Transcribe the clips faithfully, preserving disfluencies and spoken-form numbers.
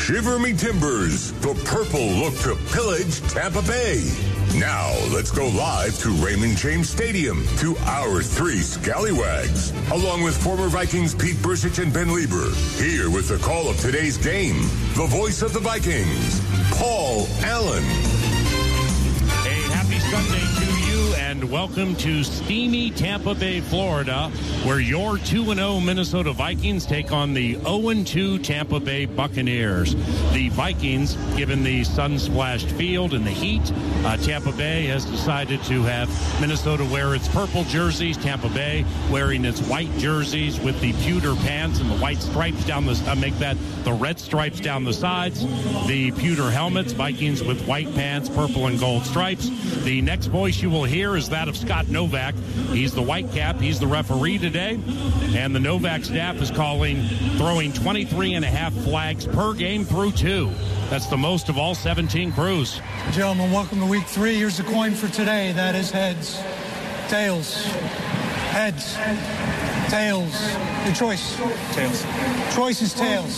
Shiver me timbers. The purple look to pillage Tampa Bay. Now, let's go live to Raymond James Stadium to our three Scallywags, along with former Vikings Pete Burcich and Ben Lieber. Here with the call of today's game, the voice of the Vikings, Paul Allen. Hey, happy Sunday to you, and welcome to steamy Tampa Bay, Florida, where your two and oh Minnesota Vikings take on the oh and two Tampa Bay Buccaneers. The Vikings, given the sun-splashed field and the heat, uh, Tampa Bay has decided to have Minnesota wear its purple jerseys, Tampa Bay wearing its white jerseys with the pewter pants and the white stripes down the, uh, make that the red stripes down the sides, the pewter helmets, Vikings with white pants, purple and gold stripes. The next voice you will hear is that of Scott Novak. He's the white cap, he's the referee today, and the Novak staff is calling, throwing twenty-three and a half flags per game through two. That's the most of all seventeen crews. Gentlemen, welcome to week three. Here's the coin for today. That is heads, tails, heads, tails. Your choice. Tails. Choice is tails.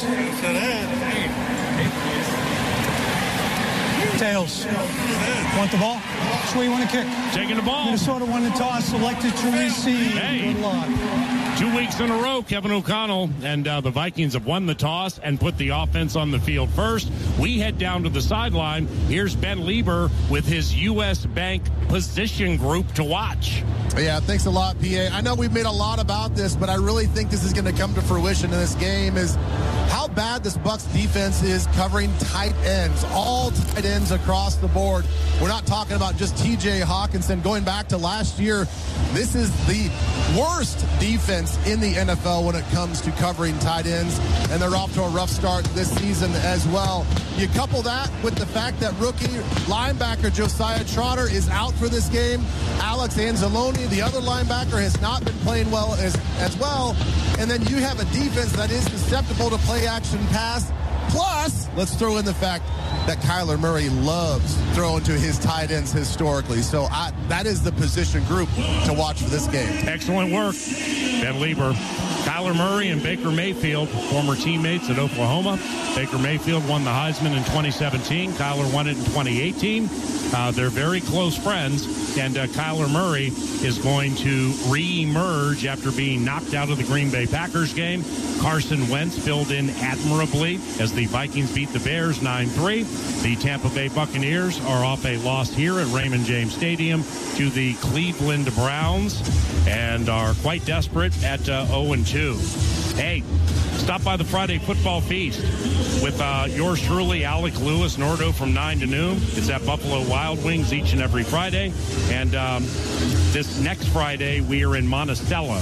Tails. Want the ball? Which way you want to kick? Taking the ball. Minnesota won the toss, selected to receive. Hey. Good luck. Two weeks in a row, Kevin O'Connell and uh, the Vikings have won the toss and put the offense on the field first. We head down to the sideline. Here's Ben Lieber with his U S Bank position group to watch. Yeah, thanks a lot, P A. I know we've made a lot about this, but I really think this is going to come to fruition in this game is how bad this Bucs defense is covering tight ends, all tight ends across the board. We're not talking about just T J Hawkinson. Going back to last year, this is the worst defense in the N F L when it comes to covering tight ends, and they're off to a rough start this season as well. You couple that with the fact that rookie linebacker Josiah Trotter is out for this game. Alex Anzalone, the other linebacker, has not been playing well as, as well. And then you have a defense that is susceptible to play-action pass. Plus, let's throw in the fact that Kyler Murray loves throwing to his tight ends historically. So I, that is the position group to watch for this game. Excellent work, Ben Lieber. Kyler Murray and Baker Mayfield, former teammates at Oklahoma. Baker Mayfield won the Heisman in twenty seventeen. Kyler won it in twenty eighteen. Uh, they're very close friends, and uh, Kyler Murray is going to re-emerge after being knocked out of the Green Bay Packers game. Carson Wentz filled in admirably as the Vikings beat the Bears nine three. The Tampa Bay Buccaneers are off a loss here at Raymond James Stadium to the Cleveland Browns and are quite desperate at uh, oh and two. Hey, stop by the Friday Football Feast with uh, yours truly, Alec Lewis, Nordo, from nine to noon. It's at Buffalo Wild Wings each and every Friday. And um, this next Friday, we are in Monticello.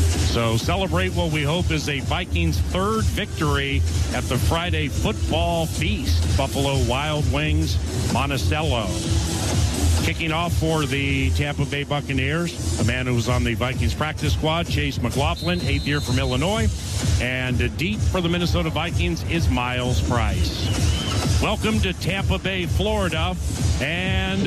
So celebrate what we hope is a Vikings third victory at the Friday Football Feast. Buffalo Wild Wings, Monticello. Kicking off for the Tampa Bay Buccaneers, a man who was on the Vikings practice squad, Chase McLaughlin, eighth year from Illinois. And deep for the Minnesota Vikings is Miles Price. Welcome to Tampa Bay, Florida. And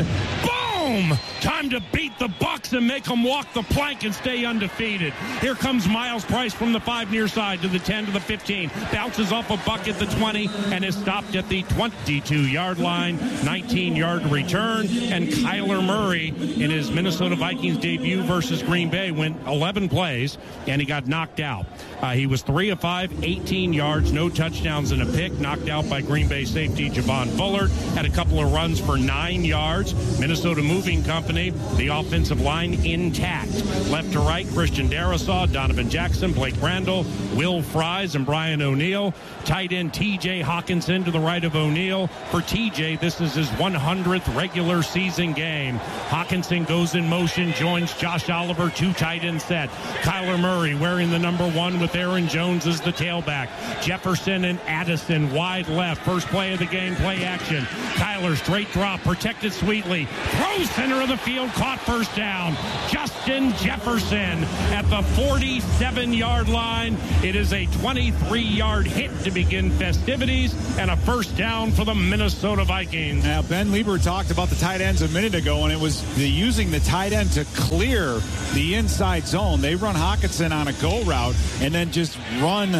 boom! Time to beat the Bucs and make them walk the plank and stay undefeated. Here comes Miles Price from the five near side to the ten to the fifteen. Bounces off a buck at the twenty and is stopped at the twenty-two-yard line. nineteen-yard return. And Kyler Murray in his Minnesota Vikings debut versus Green Bay went eleven plays and he got knocked out. Uh, he was three of five, eighteen yards, no touchdowns and a pick. Knocked out by Green Bay safety Javon Bullard. Had a couple of runs for nine yards. Minnesota Moving Company, the offensive line intact. Left to right, Christian Darrisaw, Donovan Jackson, Blake Brandel, Will Fries, and Brian O'Neill. Tight end T J Hawkinson to the right of O'Neill. For T J, this is his one hundredth regular season game. Hawkinson goes in motion, joins Josh Oliver, two tight end set. Kyler Murray wearing the number one with Aaron Jones as the tailback. Jefferson and Addison wide left. First play of the game, play action. Kyler straight drop, protected sweetly. Throws center of the field, caught first down. Justin Jefferson at the forty-seven-yard line. It is a twenty-three-yard hit to begin festivities and a first down for the Minnesota Vikings. Now, Ben Lieber talked about the tight ends a minute ago, and it was the using the tight end to clear the inside zone. They run Hawkinson on a go route and then just run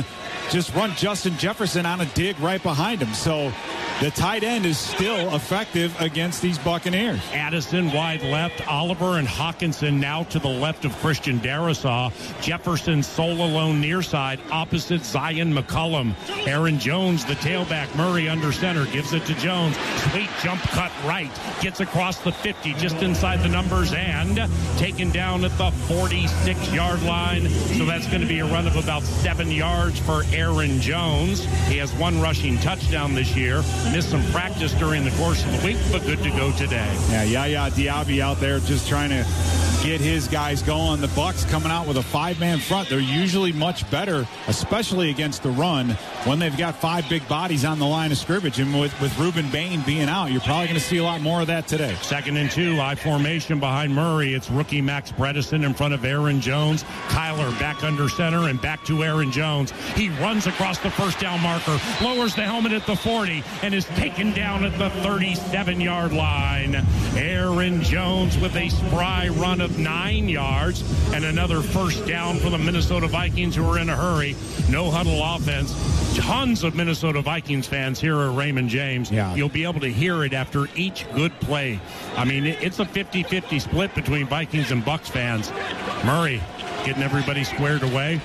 just run Justin Jefferson on a dig right behind him. So the tight end is still effective against these Buccaneers. Addison wide left. Oliver and Hawkinson now to the left of Christian Darrisaw. Jefferson sole alone near side opposite Zion McCullum. Aaron Jones, the tailback. Murray under center. Gives it to Jones. Sweet jump cut right. Gets across the fifty just inside the numbers and taken down at the forty-six-yard line. So that's going to be a run of about seven yards for Aaron Jones. He has one rushing touchdown this year. Missed some practice during the course of the week, but good to go today. Yeah, Yaya Diaby out there just trying to get his guys going. The Bucs coming out with a five-man front. They're usually much better, especially against the run, when they've got five big bodies on the line of scrimmage. And with, with Ruben Bain being out, you're probably going to see a lot more of that today. Second and two, I formation behind Murray. It's rookie Max Bredesen in front of Aaron Jones. Kyler back under center and back to Aaron Jones. He runs across the first down marker, lowers the helmet at the forty, and is taken down at the thirty-seven-yard line. Aaron Jones with a spry run of nine yards and another first down for the Minnesota Vikings, who are in a hurry. No huddle offense. Tons of Minnesota Vikings fans here at Raymond James. Yeah. You'll be able to hear it after each good play. I mean, it's a fifty-fifty split between Vikings and Bucs fans. Murray getting everybody squared away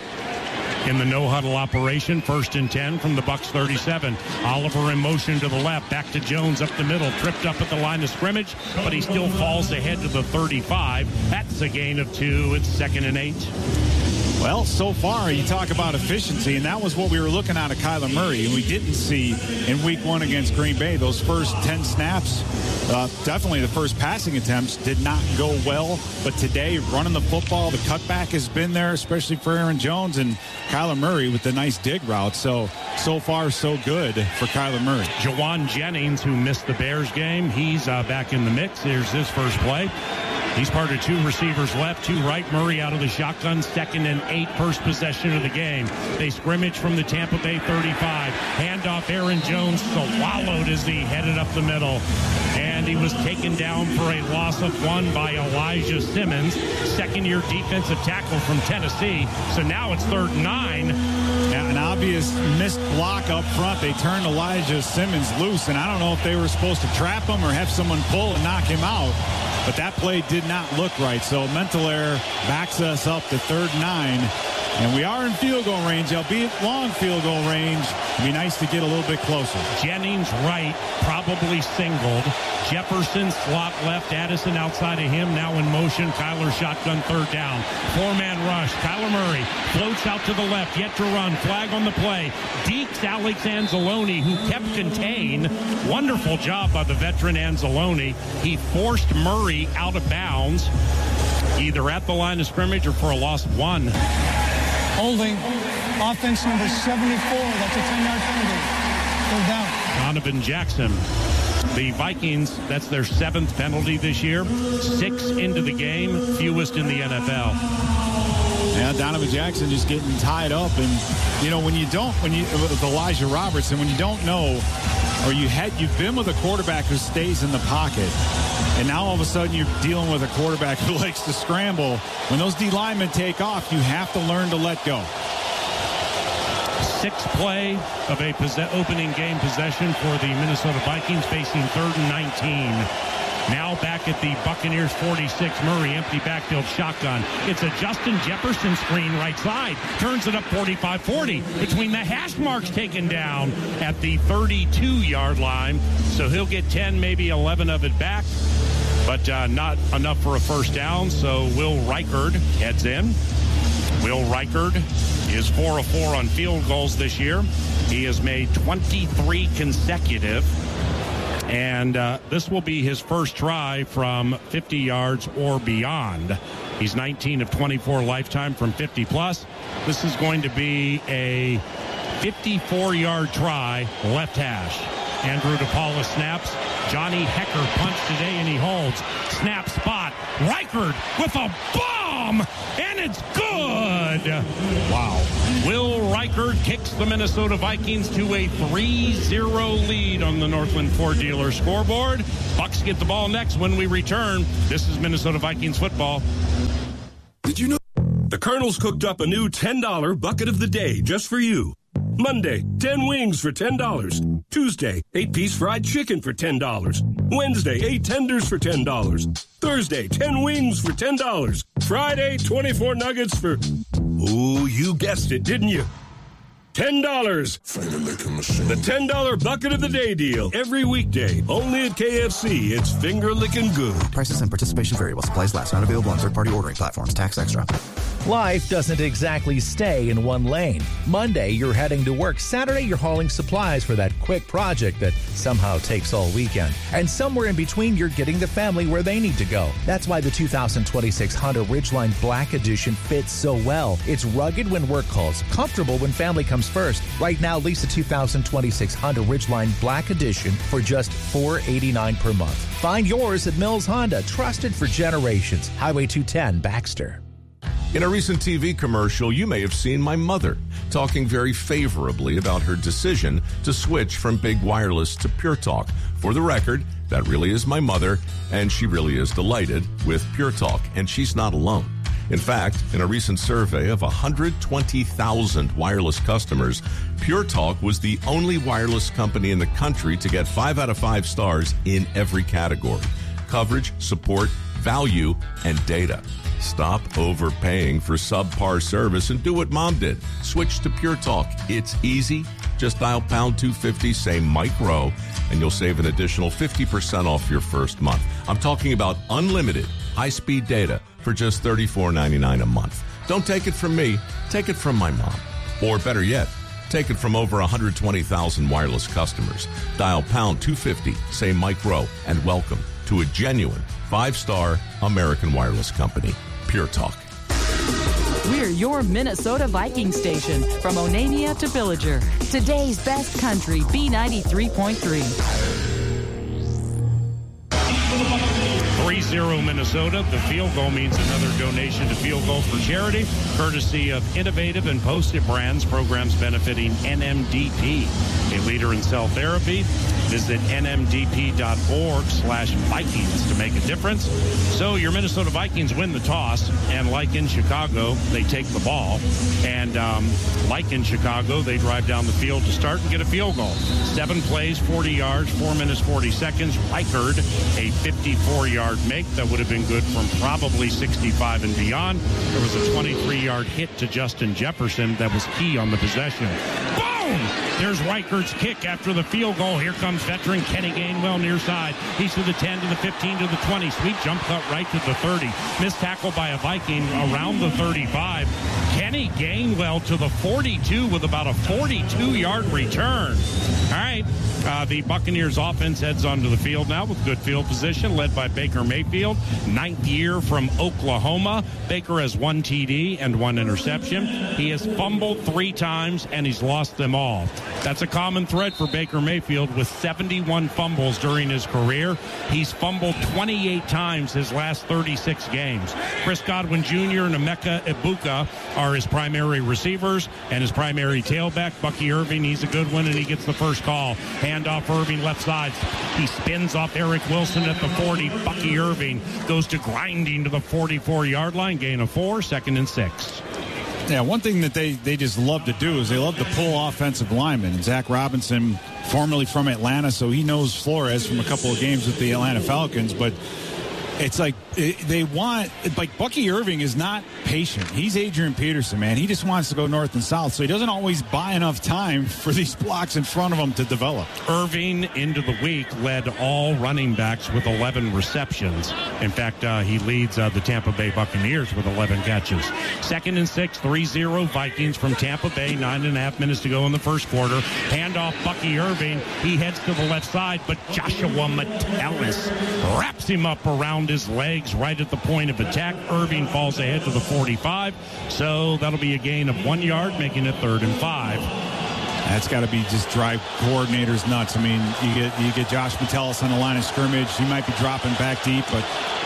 in the no-huddle operation. First and ten from the Bucs thirty-seven. Oliver in motion to the left. Back to Jones up the middle. Tripped up at the line of scrimmage, but he still falls ahead to the thirty-five. That's a gain of two. It's second and eight. Well, so far, you talk about efficiency, and that was what we were looking at of Kyler Murray, and we didn't see in week one against Green Bay. Those first ten snaps, uh, definitely the first passing attempts, did not go well. But today, running the football, the cutback has been there, especially for Aaron Jones and Kyler Murray with the nice dig route. So, so far, so good for Kyler Murray. Jawan Jennings, who missed the Bears game, he's uh, back in the mix. Here's his first play. He's part of two receivers left, two right. Murray out of the shotgun, second and eight, first possession of the game. They scrimmage from the Tampa Bay thirty-five. Handoff, Aaron Jones swallowed as he headed up the middle. And he was taken down for a loss of one by Elijah Simmons, second-year defensive tackle from Tennessee. So now it's third and nine. Now, an obvious missed block up front. They turned Elijah Simmons loose, and I don't know if they were supposed to trap him or have someone pull and knock him out. But that play did not look right. So mental error backs us up to third and nine. And we are in field goal range, albeit long field goal range. It'd be nice to get a little bit closer. Jennings right, probably singled. Jefferson slot left, Addison outside of him, now in motion. Kyler shotgun third down. Four-man rush. Kyler Murray floats out to the left, yet to run. Flag on the play. Deeks Alex Anzalone, who kept contained. Wonderful job by the veteran Anzalone. He forced Murray out of bounds, either at the line of scrimmage or for a loss of one. Holding offense number seventy-four. That's a ten-yard penalty. Third down. Donovan Jackson. The Vikings, that's their seventh penalty this year. Six into the game, fewest in the N F L. Yeah, Donovan Jackson just getting tied up. And, you know, when you don't, when you, with Elijah Robertson, when you don't know, or you had, you've been with a quarterback who stays in the pocket, and now all of a sudden you're dealing with a quarterback who likes to scramble. When those D linemen take off, you have to learn to let go. Sixth play of a possess- opening game possession for the Minnesota Vikings, facing third and nineteen. Now back at the Buccaneers forty-six. Murray, empty backfield shotgun. It's a Justin Jefferson screen right side. Turns it up forty-five forty. Between the hash marks, taken down at the thirty-two-yard line. So he'll get ten, maybe eleven of it back. But uh, not enough for a first down. So Will Reichard heads in. Will Reichard is four of four on field goals this year. He has made twenty-three consecutive. And uh, this will be his first try from fifty yards or beyond. He's nineteen of twenty-four lifetime from fifty plus. This is going to be a fifty-four-yard try, left hash. Andrew DePaula snaps. Johnny Hecker punch today, and he holds. Snap spot. Reichard with a bomb, and it's good. Wow. Will Reichard kicks the Minnesota Vikings to a three zero lead on the Northland Ford Dealer scoreboard. Bucs get the ball next when we return. This is Minnesota Vikings football. Did you know the Colonel's cooked up a new ten dollar bucket of the day just for you? Monday, ten wings for ten dollars. Tuesday, eight-piece fried chicken for ten dollars. Wednesday, eight tenders for ten dollars. Thursday, ten wings for ten dollars. Friday, twenty-four nuggets for... Oh, you guessed it, didn't you? ten dollars. The ten dollar bucket of the day deal. Every weekday. Only at K F C. It's finger-licking good. Prices and participation vary while supplies last. Not available on third-party ordering platforms. Tax extra. Life doesn't exactly stay in one lane. Monday, you're heading to work. Saturday, you're hauling supplies for that quick project that somehow takes all weekend. And somewhere in between, you're getting the family where they need to go. That's why the two thousand twenty-six Honda Ridgeline Black Edition fits so well. It's rugged when work calls, comfortable when family comes first. Right now, lease a two thousand twenty-six Honda Ridgeline Black Edition for just four hundred eighty-nine dollars per month. Find yours at Mills Honda, trusted for generations. Highway two ten, Baxter. In a recent T V commercial, you may have seen my mother talking very favorably about her decision to switch from Big Wireless to Pure Talk. For the record, that really is my mother, and she really is delighted with Pure Talk, and she's not alone. In fact, in a recent survey of one hundred twenty thousand wireless customers, Pure Talk was the only wireless company in the country to get five out of five stars in every category: coverage, support, value, and data. Stop overpaying for subpar service and do what Mom did. Switch to Pure Talk. It's easy. Just dial pound two fifty, say Mike Rowe, and you'll save an additional fifty percent off your first month. I'm talking about unlimited high-speed data for just thirty-four ninety-nine a month. Don't take it from me. Take it from my mom. Or better yet, take it from over one hundred twenty thousand wireless customers. Dial pound two fifty, say Mike Rowe, and welcome to a genuine five-star American wireless company. Pure Talk. We're your Minnesota Vikings station, from Onamia to Villager. Today's best country, B ninety-three point three. three zero Minnesota. The field goal means another donation to Field Goal for Charity, courtesy of Innovative and Post-it Brands, programs benefiting N M D P, a leader in cell therapy. Visit nmdp.org slash Vikings to make a difference. So your Minnesota Vikings win the toss, and like in Chicago, they take the ball. And um, like in Chicago, they drive down the field to start and get a field goal. Seven plays, forty yards, four minutes, forty seconds. Reichard, a fifty-four-yard make that would have been good from probably sixty-five and beyond. There was a twenty-three-yard hit to Justin Jefferson that was key on the possession. Boom! There's Reichard's kick after the field goal. Here comes veteran Kenny Gainwell near side. He's to the ten, to the fifteen, to the twenty. Sweet jump cut right to the thirty. Missed tackle by a Viking around the thirty-five. Kenny Gainwell to the forty-two with about a forty-two-yard return. All right. Uh, the Buccaneers offense heads onto the field now with good field position, led by Baker Mayfield, ninth year from Oklahoma. Baker has one T D and one interception. He has fumbled three times, and he's lost them all. That's a common thread for Baker Mayfield with seventy-one fumbles during his career. He's fumbled twenty-eight times his last thirty-six games. Chris Godwin Junior and Emeka Ibuka are his primary receivers, and his primary tailback, Bucky Irving, he's a good one, and he gets the first call. Handoff Irving left side. He spins off Eric Wilson at the forty. Bucky Irving goes to grinding to the forty-four-yard line. Gain of four, second and six. Yeah, one thing that they, they just love to do is they love to pull offensive linemen. And Zach Robinson, formerly from Atlanta, so he knows Flores from a couple of games with the Atlanta Falcons, but it's like it, they want, like Bucky Irving is not patient. He's Adrian Peterson, man. He just wants to go north and south, so he doesn't always buy enough time for these blocks in front of him to develop. Irving, into the week, led all running backs with eleven receptions. In fact, uh, he leads uh, the Tampa Bay Buccaneers with eleven catches. Second and six, three zero Vikings from Tampa Bay. Nine and a half minutes to go in the first quarter. Handoff Bucky Irving. He heads to the left side, but Joshua Metellus wraps him up around his legs right at the point of attack. Irving falls ahead to the forty-five, so that'll be a gain of one yard, making it third and five. That's got to be just drive coordinators nuts. I mean, you get you get Josh Metellus on the line of scrimmage. He might be dropping back deep, but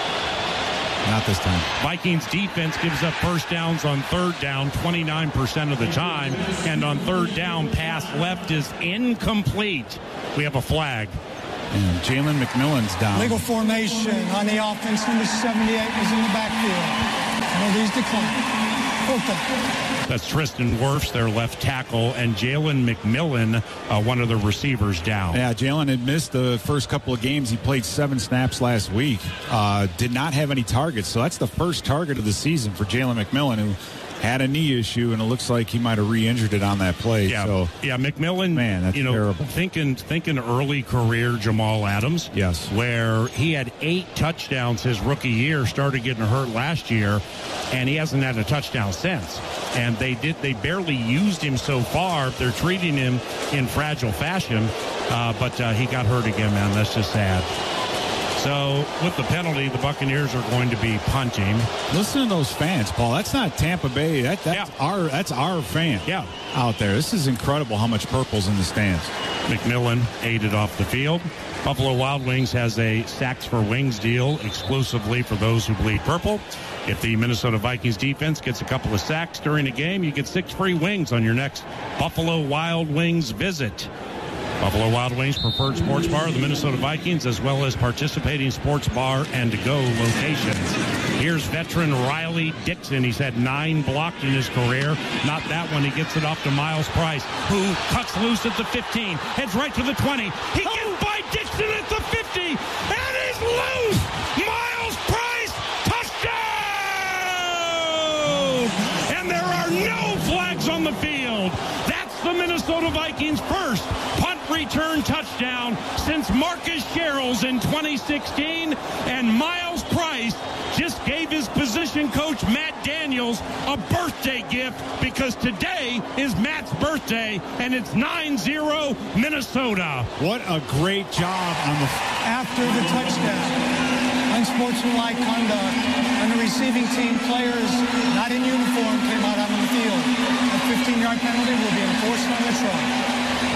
not this time. Vikings defense gives up first downs on third down twenty-nine percent of the time, and on third down, pass left is incomplete. We have a flag. And Jalen McMillan's down. Legal formation on the offense. Number seventy-eight is in the backfield. Penalties declined. That's Tristan Wirfs, their left tackle, and Jalen McMillan, uh, one of the receivers down. Yeah, Jalen had missed the first couple of games. He played seven snaps last week. Uh, did not have any targets, so that's the first target of the season for Jalen McMillan, who had a knee issue, and it looks like he might have re-injured it on that play. Yeah, so, yeah, McMillan, man, that's you know, terrible. Thinking, thinking early career Jamal Adams. Yes. Where he had eight touchdowns his rookie year, started getting hurt last year, and he hasn't had a touchdown since. And they did, they barely used him so far. They're treating him in fragile fashion, uh, but uh, he got hurt again, man. That's just sad. So, with the penalty, the Buccaneers are going to be punting. Listen to those fans, Paul. That's not Tampa Bay. That, that's, yeah. our, that's our fan yeah. out there. This is incredible how much purple's in the stands. McMillan aided off the field. Buffalo Wild Wings has a Sacks for Wings deal exclusively for those who bleed purple. If the Minnesota Vikings defense gets a couple of sacks during a game, you get six free wings on your next Buffalo Wild Wings visit. Buffalo Wild Wings preferred sports bar of the Minnesota Vikings, as well as participating sports bar and to-go locations. Here's veteran Riley Dixon. He's had nine blocked in his career. Not that one. He gets it off to Miles Price, who cuts loose at the fifteen, heads right to the twenty. He gets by Dixon at the fifty, and he's loose! Miles Price, touchdown! And there are no flags on the field. That's the Minnesota Vikings' first punt return touchdown since Marcus Sherrills in twenty sixteen, and Miles Price just gave his position coach Matt Daniels a birthday gift because today is Matt's birthday, and it's nine zero Minnesota. What a great job on the after the touchdown. Unsportsmanlike conduct when the receiving team players not in uniform came out on the field. A fifteen-yard penalty will be enforced on the try.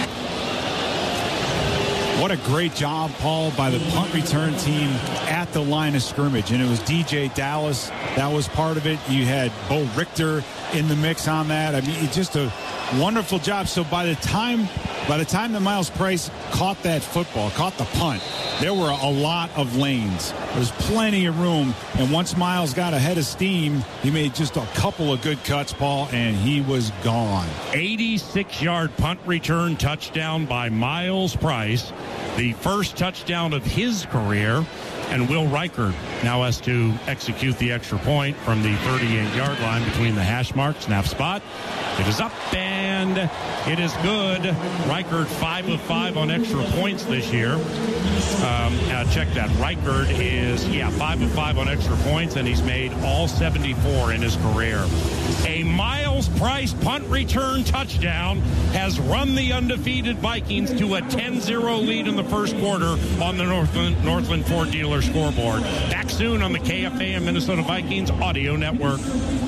What a great job, Paul, by the punt return team at the line of scrimmage. And it was D J Dallas that was part of it. You had Bo Richter in the mix on that. I mean, it's just a wonderful job. So by the time by the time that Miles Price caught that football, caught the punt, there were a lot of lanes. There's plenty of room. And once Miles got ahead of steam, he made just a couple of good cuts, Paul, and he was gone. eighty-six-yard punt return touchdown by Miles Price, the first touchdown of his career. And Will Reichard now has to execute the extra point from the thirty-eight-yard line between the hash mark. Snap spot. It is up and it is good. Reichard five of five on extra points this year. Um, uh, check that. Reichard is, yeah, five of five on extra points, and he's made all seventy-four in his career. A Miles Price punt return touchdown has run the undefeated Vikings to a ten zero lead in the first quarter on the Northland, Northland Ford Dealer scoreboard. Back soon on the K F A M Minnesota Vikings Audio Network.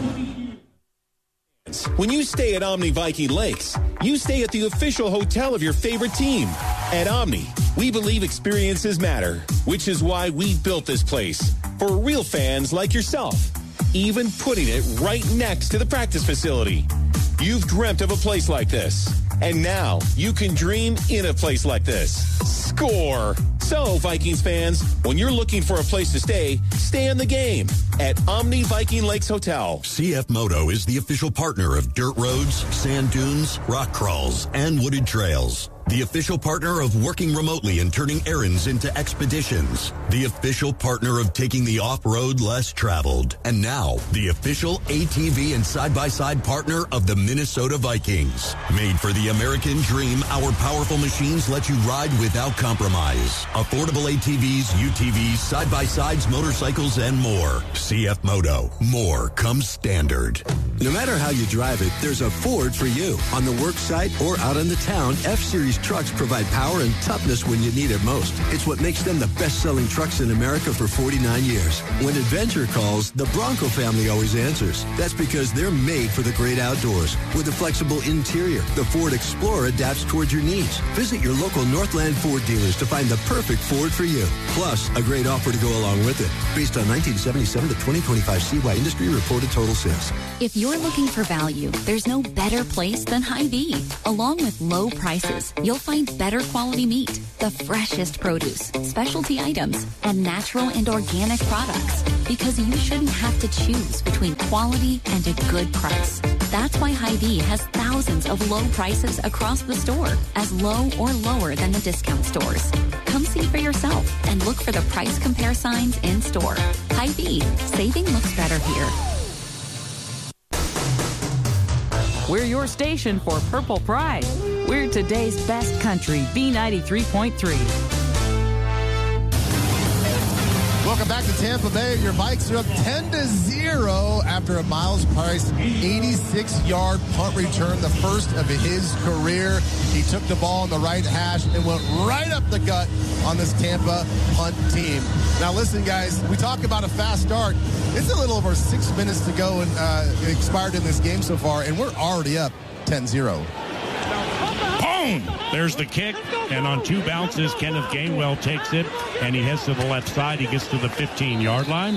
When you stay at Omni Viking Lakes, you stay at the official hotel of your favorite team. At Omni, we believe experiences matter, which is why we built this place for real fans like yourself, even putting it right next to the practice facility. You've dreamt of a place like this, and now you can dream in a place like this. Score! So, Vikings fans, when you're looking for a place to stay, stay in the game at Omni Viking Lakes Hotel. C F Moto is the official partner of dirt roads, sand dunes, rock crawls, and wooded trails. The official partner of working remotely and turning errands into expeditions. The official partner of taking the off-road less traveled. And now, the official A T V and side-by-side partner of the Minnesota Vikings. Made for the American dream, our powerful machines let you ride without compromise. Affordable A T Vs, U T Vs, side-by-sides, motorcycles, and more. C F Moto. More comes standard. No matter how you drive it, there's a Ford for you. On the work site or out in the town, F-Series trucks provide power and toughness when you need it most. It's what makes them the best-selling trucks in America for forty-nine years. When adventure calls, the Bronco family always answers. That's because they're made for the great outdoors. With a flexible interior, the Ford Explorer adapts towards your needs. Visit your local Northland Ford dealers to find the perfect Ford for you. Plus, a great offer to go along with it. Based on nineteen seventy-seven to twenty twenty-five C Y industry reported total sales. If you're you're looking for value, there's no better place than Hy-Vee. Along with low prices, you'll find better quality meat, the freshest produce, specialty items, and natural and organic products. Because you shouldn't have to choose between quality and a good price. That's why Hy-Vee has thousands of low prices across the store, as low or lower than the discount stores. Come see for yourself and look for the price compare signs in store. Hy-Vee, saving looks better here. We're your station for Purple Pride. We're today's best country, B ninety-three point three. Welcome back to Tampa Bay. Your Vikes are up ten to zero after a Miles Price eighty-six yard punt return, the first of his career. He took the ball on the right hash and went right up the gut on this Tampa punt team. Now listen, guys, we talk about a fast start. It's a little over six minutes to go and uh, expired in this game so far, and we're already up ten zero. Boom! There's the kick, and on two bounces, Kenneth Gainwell takes it, and he heads to the left side. He gets to the fifteen-yard line,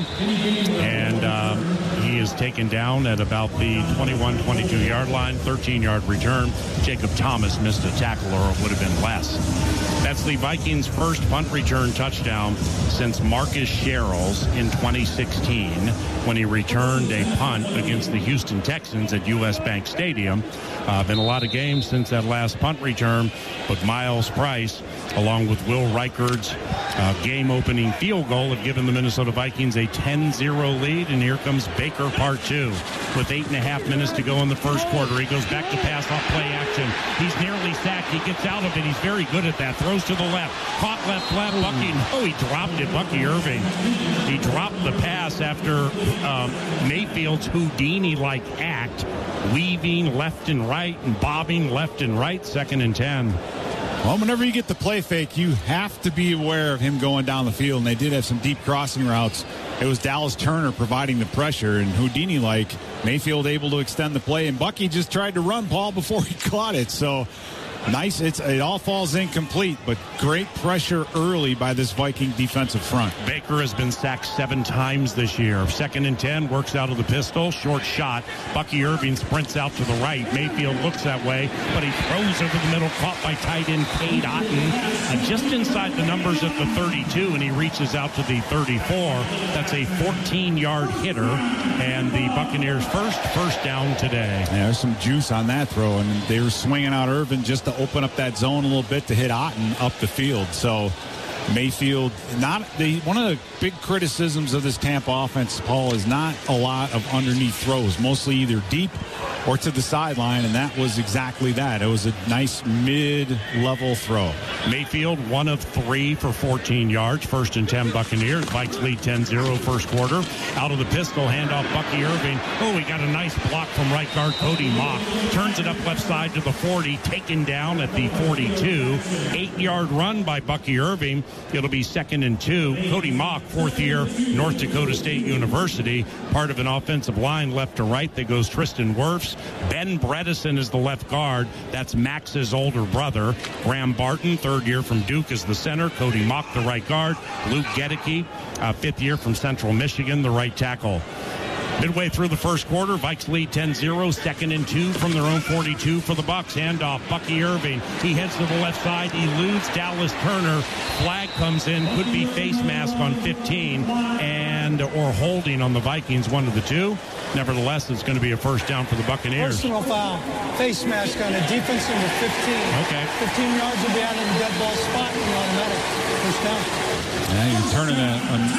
and um, he is taken down at about the twenty-one, twenty-two-yard line, thirteen-yard return. Jacob Thomas missed a tackle, or it would have been less. That's the Vikings' first punt return touchdown since Marcus Sherrills in twenty sixteen, when he returned a punt against the Houston Texans at U S Bank Stadium. Uh, been a lot of games since that last punt return, but Miles Price, along with Will Reichard's uh, game-opening field goal, have given the Minnesota Vikings a ten zero lead, and here comes Baker part two. With eight and a half minutes to go in the first quarter, he goes back to pass off play action. He's nearly sacked. He gets out of it. He's very good at that. Throws to the left. Caught left flat. Bucky. Oh, he dropped it. Bucky Irving. He dropped the pass after um, Mayfield's Houdini-like act, weaving left and right and bobbing left and right. Second and ten. Well, whenever you get the play fake, you have to be aware of him going down the field, and they did have some deep crossing routes. It was Dallas Turner providing the pressure, and Houdini-like, Mayfield able to extend the play, and Bucky just tried to run, Paul, before he caught it. So nice. It's, it all falls incomplete, but great pressure early by this Viking defensive front. Baker has been sacked seven times this year. Second and ten, works out of the pistol. Short shot. Bucky Irving sprints out to the right. Mayfield looks that way, but he throws over the middle, caught by tight end Cade Otten. Uh, just inside the numbers at the thirty-two, and he reaches out to the thirty-four. That's a fourteen-yard hitter, and the Buccaneers' first first down today. Yeah, there's some juice on that throw, and they were swinging out Irvin just to open up that zone a little bit to hit Otten up the field. So Mayfield, not the one of the big criticisms of this Tampa offense, Paul, is not a lot of underneath throws, mostly either deep or to the sideline, and that was exactly that. It was a nice mid-level throw. Mayfield, one of three for fourteen yards. First and ten Buccaneers. Vikes lead ten zero first quarter. Out of the pistol, handoff Bucky Irving. Oh, he got a nice block from right guard Cody Mock. Turns it up left side to the forty, taken down at the forty-two. Eight-yard run by Bucky Irving. It'll be second and two. Cody Mock, fourth year, North Dakota State University, part of an offensive line left to right that goes Tristan Wirfs. Ben Bredesen is the left guard. That's Max's older brother. Graham Barton, third year from Duke, is the center. Cody Mock, the right guard. Luke Gedeke, uh, fifth year from Central Michigan, the right tackle. Midway through the first quarter, Vikes lead ten zero, second and two from their own forty-two for the Bucs. Handoff, Bucky Irving. He heads to the left side, eludes Dallas Turner. Flag comes in, could be face mask on fifteen, and or holding on the Vikings, one of the two. Nevertheless, it's going to be a first down for the Buccaneers. Personal foul, face mask on a defense number fifteen. Okay. fifteen yards will be out in the dead ball spot and automatic first down. Yeah, you're turning a,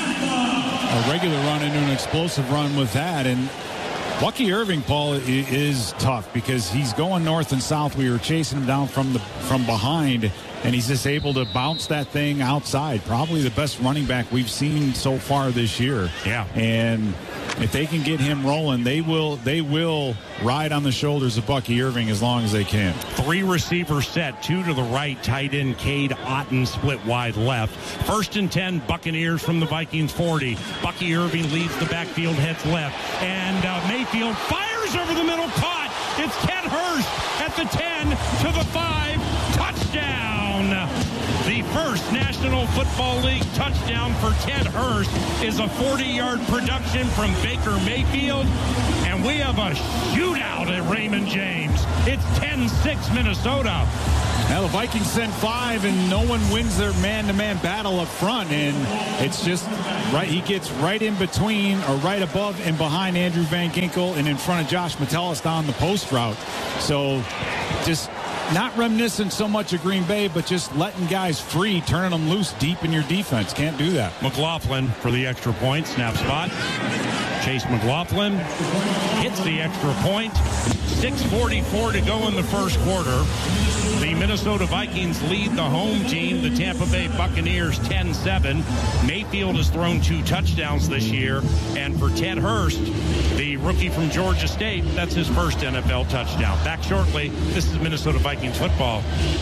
a a regular run into an explosive run with that. And Bucky Irving, Paul, is tough because he's going north and south. We were chasing him down from the from behind, and he's just able to bounce that thing outside. Probably the best running back we've seen so far this year. Yeah. And if they can get him rolling, they will they will ride on the shoulders of Bucky Irving as long as they can. Three receivers set, two to the right, tight end Cade Otten split wide left. First and ten, Buccaneers from the Vikings forty. Bucky Irving leads the backfield, heads left, and uh, Mayfield fires over the middle, caught. It's Ted Hurst at the ten to the five, touchdown. The first National National Football League touchdown for Ted Hurst is a forty-yard production from Baker Mayfield. And we have a shootout at Raymond James. It's ten six Minnesota. Now the Vikings send five, and no one wins their man-to-man battle up front. And it's just right. He gets right in between, or right above and behind Andrew Van Ginkel, and in front of Josh Metellus on the post route. So just not reminiscent so much of Green Bay, but just letting guys free, turning them loose deep in your defense. Can't do that. McLaughlin for the extra point. Snap spot. Chase McLaughlin hits the extra point. six forty-four to go in the first quarter. The Minnesota Vikings lead the home team, the Tampa Bay Buccaneers, ten seven. Mayfield has thrown two touchdowns this year. And for Ted Hurst, the rookie from Georgia State, that's his first N F L touchdown. Back shortly. This is Minnesota Vikings football.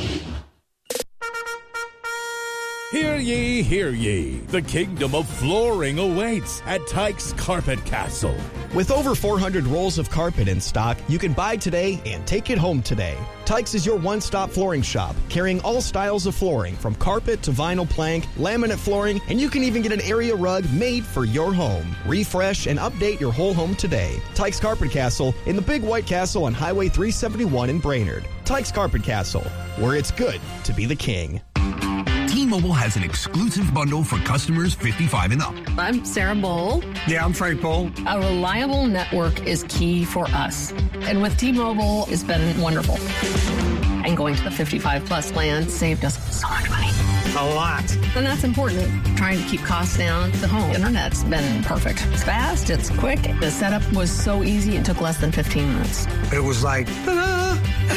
Hear ye, hear ye. The kingdom of flooring awaits at Tyke's Carpet Castle. With over four hundred rolls of carpet in stock, you can buy today and take it home today. Tyke's is your one-stop flooring shop, carrying all styles of flooring, from carpet to vinyl plank, laminate flooring, and you can even get an area rug made for your home. Refresh and update your whole home today. Tyke's Carpet Castle in the Big White Castle on Highway three seventy-one in Brainerd. Tyke's Carpet Castle, where it's good to be the king. T-Mobile has an exclusive bundle for customers fifty-five and up. I'm Sarah Bowl. Yeah, I'm Frank Bowl. A reliable network is key for us. And with T-Mobile, it's been wonderful. And going to the fifty-five plus plan saved us so much money. A lot. And that's important. Trying to keep costs down. The home internet's been perfect. It's fast. It's quick. The setup was so easy. It took less than fifteen minutes. It was like, ta-da!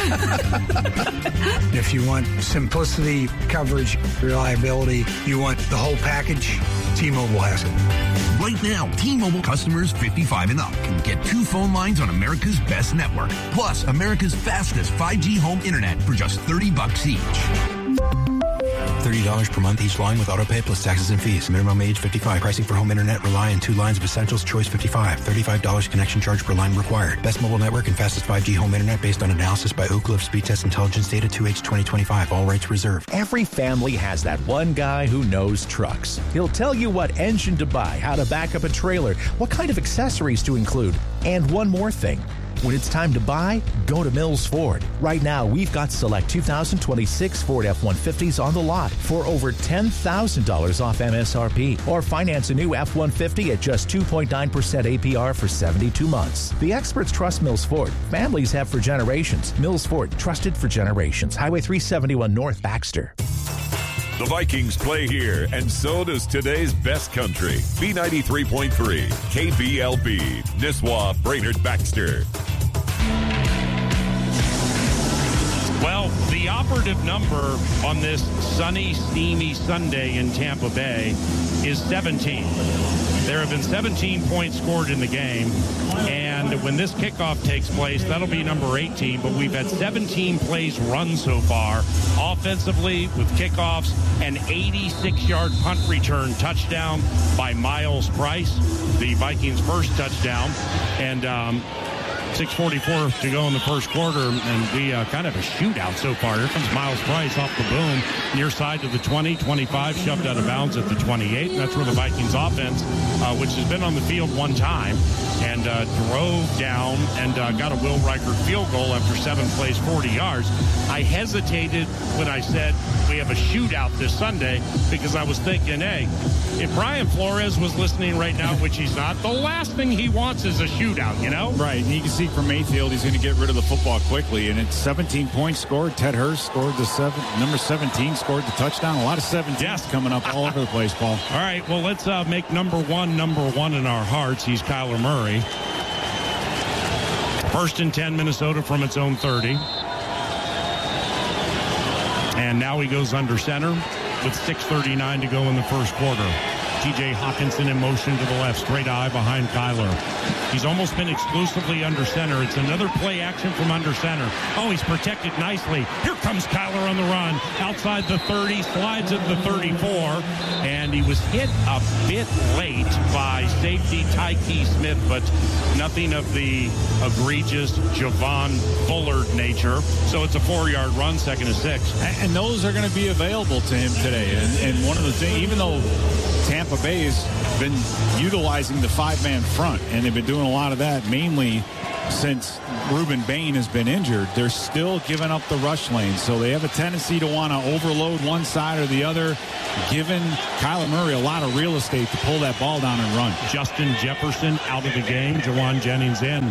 If you want simplicity, coverage, reliability, you want the whole package, T-Mobile has it. Right now, T-Mobile customers fifty-five and up can get two phone lines on America's best network, plus America's fastest five G home internet for just thirty bucks each. thirty dollars per month each line with autopay plus taxes and fees. Minimum age fifty-five. Pricing for home internet rely on two lines of Essentials. Choice fifty-five. thirty-five dollars connection charge per line required. Best mobile network and fastest five G home internet based on analysis by Oak Cliff Speed Test Intelligence Data two H twenty twenty-five. All rights reserved. Every family has that one guy who knows trucks. He'll tell you what engine to buy, how to back up a trailer, what kind of accessories to include, and one more thing. When it's time to buy, go to Mills Ford. Right now, we've got select two thousand twenty-six Ford F one fifties on the lot for over ten thousand dollars off M S R P. Or finance a new F one fifty at just two point nine percent A P R for seventy-two months. The experts trust Mills Ford. Families have for generations. Mills Ford, trusted for generations. Highway three seventy-one North, Baxter. The Vikings play here, and so does today's best country. B ninety-three point three, K B L B, Nisswa, Brainerd, Baxter. Well, the operative number on this sunny, steamy Sunday in Tampa Bay is seventeen. There have been seventeen points scored in the game, and when this kickoff takes place, that'll be number eighteen, but we've had seventeen plays run so far. Offensively, with kickoffs, an eighty-six-yard punt return touchdown by Miles Price, the Vikings' first touchdown, and um, six forty-four to go in the first quarter, and we uh, kind of a shootout so far. Here comes Miles Price off the boom, near side to the twenty, twenty-five, shoved out of bounds at the twenty-eight, and that's where the Vikings offense, uh, which has been on the field one time, and uh, drove down and uh, got a Will Reichert field goal after seven plays, forty yards. I hesitated when I said we have a shootout this Sunday because I was thinking, hey, if Brian Flores was listening right now, which he's not, the last thing he wants is a shootout, you know? Right, and you can see from Mayfield, he's going to get rid of the football quickly, and it's seventeen points scored. Ted Hurst scored the seven, number seventeen scored the touchdown. A lot of seventeens yes. coming up all over the place, Paul. All right, well, let's uh, make number one number one in our hearts. He's Kyler Murray. First and ten, Minnesota from its own thirty. And now he goes under center with six thirty-nine to go in the first quarter. T J Hawkinson in motion to the left, straight eye behind Kyler. He's almost been exclusively under center. It's another play action from under center. Oh, he's protected nicely. Here comes Kyler on the run. Outside the thirty, slides at the thirty-four, and he was hit a bit late by safety Tyke Smith, but nothing of the egregious Javon Bullard nature. So it's a four-yard run, second and six. And those are going to be available to him today. And, and one of the things, even though Tampa Bay has been utilizing the five-man front, and they've been doing a lot of that mainly since Ruben Bain has been injured, they're still giving up the rush lane. So they have a tendency to want to overload one side or the other, giving Kyler Murray a lot of real estate to pull that ball down and run. Justin Jefferson out of the game. Jawan Jennings in.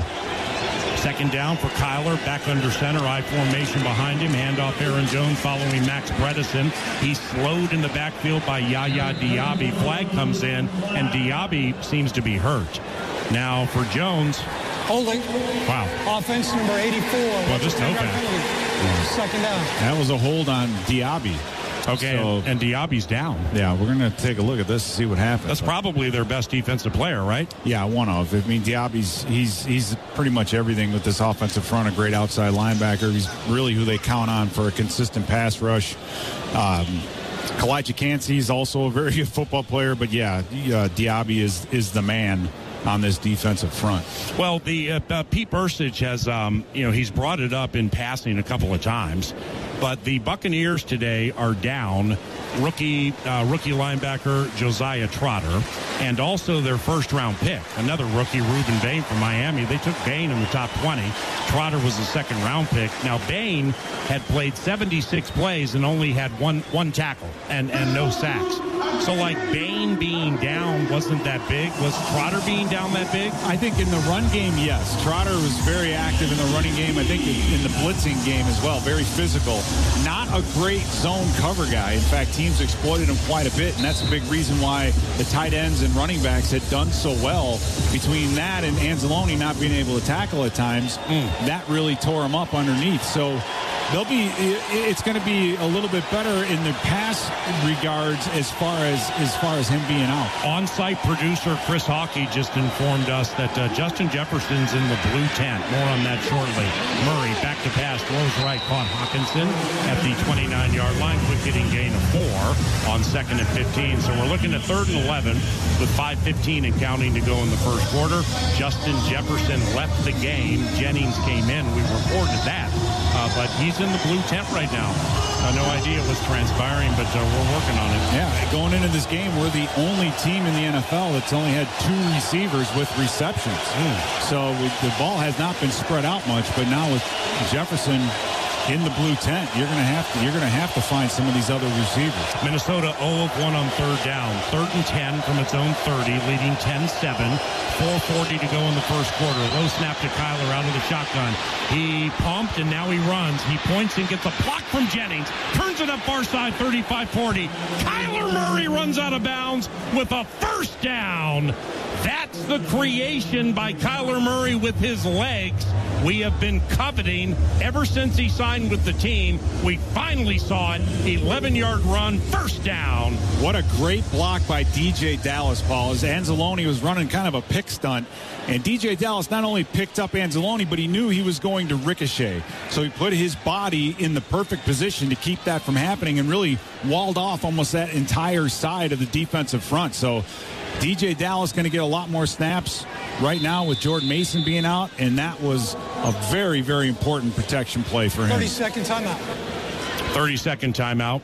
Second down for Kyler, back under center, I formation behind him. Handoff Aaron Jones following Max Bredesen. He's slowed in the backfield by Yaya Diaby. Flag comes in, and Diaby seems to be hurt. Now for Jones. Holding. Wow. Offense number eighty-four. Well, just no back. Second down. That was a hold on Diaby. Okay, so, and, and Diaby's down. Yeah, we're going to take a look at this to see what happens. That's probably their best defensive player, right? Yeah, one of. I mean, Diaby's he's he's pretty much everything with this offensive front. A great outside linebacker. He's really who they count on for a consistent pass rush. Um, Kalijah Kancey is also a very good football player, but yeah, uh, Diaby is is the man on this defensive front. Well, the uh, uh, Pete Bursich has, um, you know, he's brought it up in passing a couple of times, but the Buccaneers today are down rookie uh, rookie linebacker Josiah Trotter, and also their first round pick, another rookie, Ruben Bain from Miami. They took Bain in the top twenty. Trotter was the second round pick. Now Bain had played seventy-six plays and only had one one tackle and and no sacks. So like Bain being down wasn't that big. Was Trotter being down that big? I think in the run game, yes. Trotter was very active in the running game. I think in the blitzing game as well, very physical. Not a great zone cover guy. In fact, teams exploited him quite a bit, and that's a big reason why the tight ends and running backs had done so well. Between that and Anzalone not being able to tackle at times, mm. that really tore him up underneath. So they'll be. It's going to be a little bit better in the pass regards as far as as far as him being out. On-site producer Chris Hawkey just informed us that uh, Justin Jefferson's in the blue tent. More on that shortly. Murray back to pass, throws right, caught Hawkinson at the twenty-nine yard line. Quick hitting gain of four on second and fifteen. So we're looking at third and eleven with five fifteen and counting to go in the first quarter. Justin Jefferson left the game. Jennings came in. We reported that. Uh, but he's in the blue tent right now. Uh, no idea what's transpiring, but uh, we're working on it. Yeah, going into this game, we're the only team in the N F L that's only had two receivers with receptions. Mm. So we, the ball has not been spread out much, but now with Jefferson in the blue tent, you're going to have to you're going to have to find some of these other receivers. Minnesota zero of one on third down. Third and ten from its own thirty, leading ten seven. four forty to go in the first quarter. Low snap to Kyler out of the shotgun. He pumped, and now he runs. He points and gets a block from Jennings. Turns it up far side, thirty-five forty. Kyler Murray runs out of bounds with a first down. That's the creation by Kyler Murray with his legs we have been coveting ever since he signed with the team. We finally saw it. eleven yard run, first down. What a great block by D J Dallas, Paul, as Anzalone was running kind of a pick stunt. And D J Dallas not only picked up Anzalone, but he knew he was going to ricochet. So he put his body in the perfect position to keep that from happening and really walled off almost that entire side of the defensive front. So D J Dallas going to get a lot more snaps right now with Jordan Mason being out, and that was a very, very important protection play for him. thirty second timeout. thirty second timeout.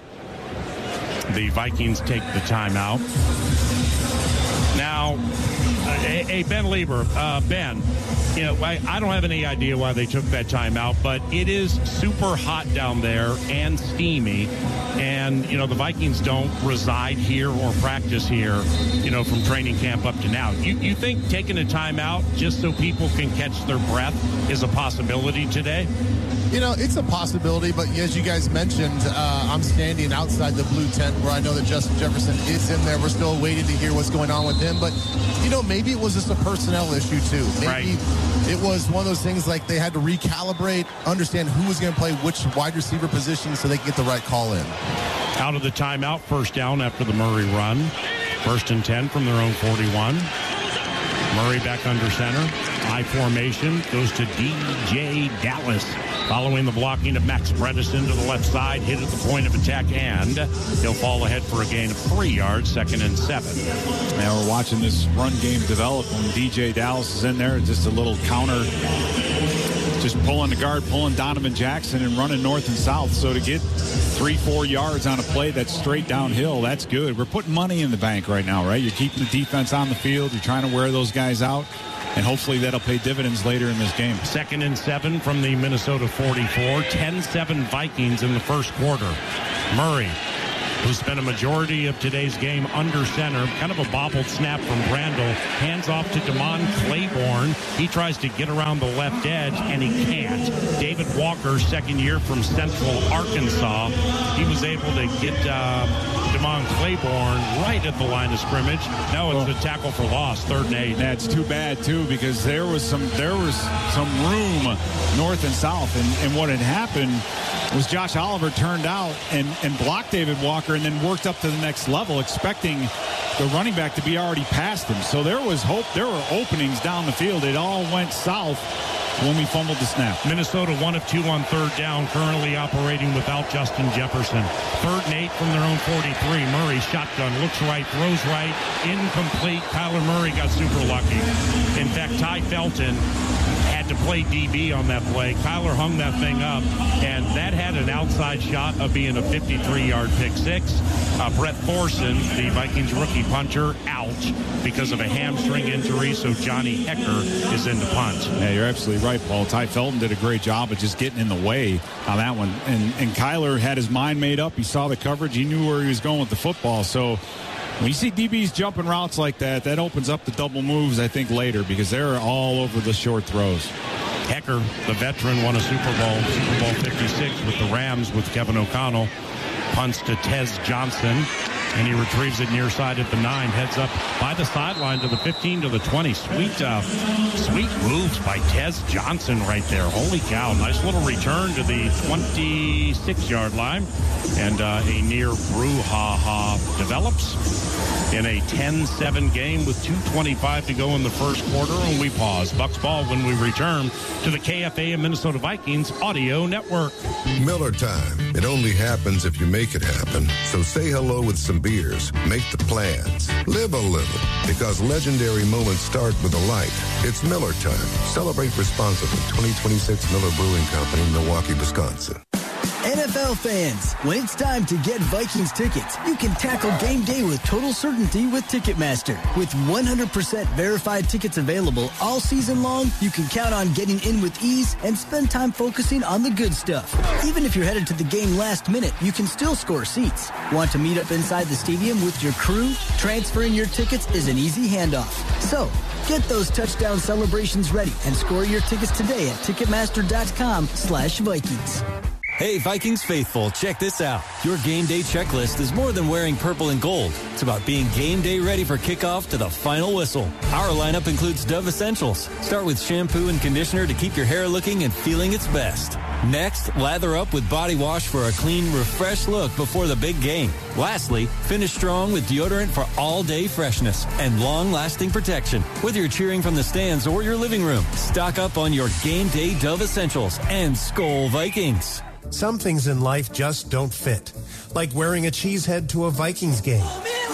The Vikings take the timeout. Now, uh, hey, hey, Ben Lieber, uh, Ben, you know, I, I don't have any idea why they took that timeout, but it is super hot down there and steamy. And, you know, the Vikings don't reside here or practice here, you know, from training camp up to now. You, you think taking a timeout just so people can catch their breath is a possibility today? You know, it's a possibility, but as you guys mentioned, uh, I'm standing outside the blue tent where I know that Justin Jefferson is in there. We're still waiting to hear what's going on with him. But, you know, maybe it was just a personnel issue, too. Maybe right. It was one of those things like they had to recalibrate, understand who was going to play which wide receiver position so they could get the right call in. Out of the timeout, first down after the Murray run. First and ten from their own forty-one. Murray back under center. I formation goes to D J Dallas. Following the blocking of Max Bredesen to the left side, hit at the point of attack, and he'll fall ahead for a gain of three yards, second and seven. Now we're watching this run game develop when D J Dallas is in there. Just a little counter, just pulling the guard, pulling Donovan Jackson and running north and south. So to get three, four yards on a play that's straight downhill, that's good. We're putting money in the bank right now, right? You're keeping the defense on the field. You're trying to wear those guys out. And hopefully that'll pay dividends later in this game. Second and seven from the Minnesota forty-four. ten seven Vikings in the first quarter. Murray, who spent a majority of today's game under center, kind of a bobbled snap from Brandel, hands off to Damon Claiborne. He tries to get around the left edge, and he can't. David Walker, second year from Central Arkansas, he was able to get uh, Damon Claiborne right at the line of scrimmage. Now it's well, a tackle for loss, third and eight. That's too bad, too, because there was some there was some room north and south, and, and what had happened was Josh Oliver turned out and, and blocked David Walker and then worked up to the next level, expecting the running back to be already past him. So there was hope. There were openings down the field. It all went south when we fumbled the snap. Minnesota one of two on third down, currently operating without Justin Jefferson. Third and eight from their own forty-three. Murray shotgun, looks right, throws right, incomplete. Kyler Murray got super lucky. In fact, Ty Felton had to play D B on that play. Kyler hung that thing up, and that had an outside shot of being a fifty-three-yard pick six. Uh, Brett Thorson, the Vikings rookie punter, out because of a hamstring injury, so Johnny Hecker is in the punt. Yeah, you're absolutely right, Paul. Ty Felton did a great job of just getting in the way on that one. And, and Kyler had his mind made up. He saw the coverage. He knew where he was going with the football. So when you see D Bs jumping routes like that, that opens up the double moves, I think, later, because they're all over the short throws. Hecker, the veteran, won a Super Bowl, Super Bowl fifty-six with the Rams with Kevin O'Connell. Punts to Tez Johnson, and he retrieves it near side at the nine. Heads up by the sideline to the fifteen, to the twenty. Sweet, uh, sweet moves by Tez Johnson right there. Holy cow. Nice little return to the twenty-six-yard line. And uh, a near brouhaha develops in a ten seven game with two twenty-five to go in the first quarter, and we pause. Bucks ball when we return to the K F A and Minnesota Vikings Audio Network. Miller time. It only happens if you make it happen. So say hello with some beers. Make the plans. Live a little. Because legendary moments start with a light. It's Miller time. Celebrate responsibly. twenty twenty-six Miller Brewing Company, Milwaukee, Wisconsin. N F L fans, when it's time to get Vikings tickets, you can tackle game day with total certainty with Ticketmaster. With one hundred percent verified tickets available all season long, you can count on getting in with ease and spend time focusing on the good stuff. Even if you're headed to the game last minute, you can still score seats. Want to meet up inside the stadium with your crew? Transferring your tickets is an easy handoff. So, get those touchdown celebrations ready and score your tickets today at Ticketmaster.com slash Vikings. Hey, Vikings faithful, check this out. Your game day checklist is more than wearing purple and gold. It's about being game day ready for kickoff to the final whistle. Our lineup includes Dove Essentials. Start with shampoo and conditioner to keep your hair looking and feeling its best. Next, lather up with body wash for a clean, refreshed look before the big game. Lastly, finish strong with deodorant for all-day freshness and long-lasting protection. Whether you're cheering from the stands or your living room, stock up on your game day Dove Essentials and Skol Vikings. Some things in life just don't fit, like wearing a cheesehead to a Vikings game.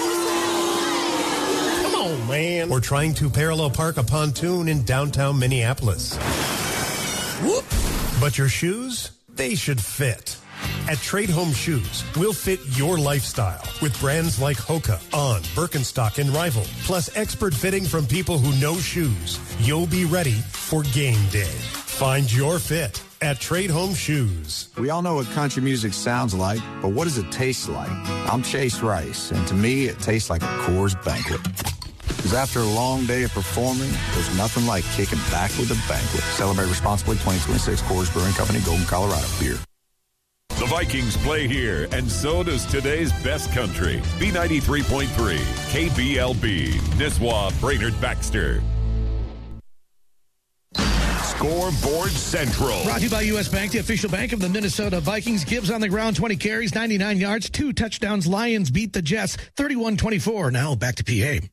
Come on, man. Or trying to parallel park a pontoon in downtown Minneapolis. Whoop. But your shoes, they should fit. At Trade Home Shoes, we'll fit your lifestyle with brands like Hoka, On, Birkenstock, and Rival, plus expert fitting from people who know shoes. You'll be ready for game day. Find your fit at Trade Home Shoes. We all know what country music sounds like, but what does it taste like? I'm Chase Rice, and to me, it tastes like a Coors Banquet. Because after a long day of performing, there's nothing like kicking back with a banquet. Celebrate responsibly. twenty twenty-six Coors Brewing Company, Golden, Colorado. Beer. The Vikings play here, and so does today's best country. B ninety-three point three, K B L B, Nisswa, Brainerd, Baxter. Scoreboard Central. Brought to you by U S Bank, the official bank of the Minnesota Vikings. Gibbs on the ground, twenty carries, ninety-nine yards, two touchdowns. Lions beat the Jets thirty-one twenty-four. Now back to P A.